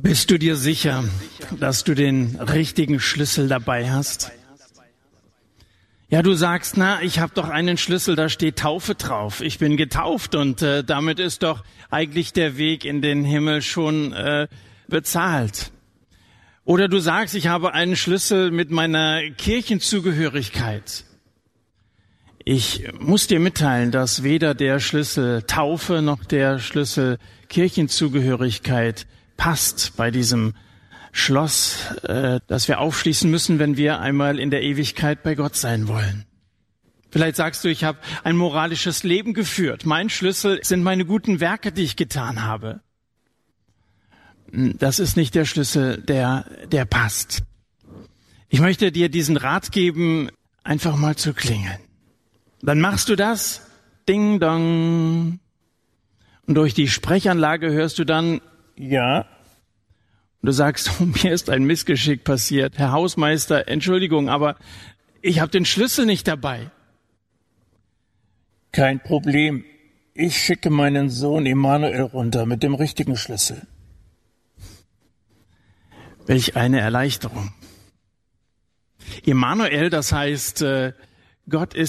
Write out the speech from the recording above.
Bist du dir sicher, dass du den richtigen Schlüssel dabei hast? Ja, du sagst, ich habe doch einen Schlüssel, da steht Taufe drauf. Ich bin getauft und damit ist doch eigentlich der Weg in den Himmel schon bezahlt. Oder du sagst, ich habe einen Schlüssel mit meiner Kirchenzugehörigkeit. Ich muss dir mitteilen, dass weder der Schlüssel Taufe noch der Schlüssel Kirchenzugehörigkeit passt bei diesem Schloss, das wir aufschließen müssen, wenn wir einmal in der Ewigkeit bei Gott sein wollen. Vielleicht sagst du, ich habe ein moralisches Leben geführt. Mein Schlüssel sind meine guten Werke, die ich getan habe. Das ist nicht der Schlüssel, der passt. Ich möchte dir diesen Rat geben, einfach mal zu klingeln. Dann machst du das, Ding Dong. Und durch die Sprechanlage hörst du dann, ja. Und du sagst, mir ist ein Missgeschick passiert. Herr Hausmeister, Entschuldigung, aber ich habe den Schlüssel nicht dabei. Kein Problem. Ich schicke meinen Sohn Emanuel runter mit dem richtigen Schlüssel. Welch eine Erleichterung. Emanuel, das heißt, Gott ist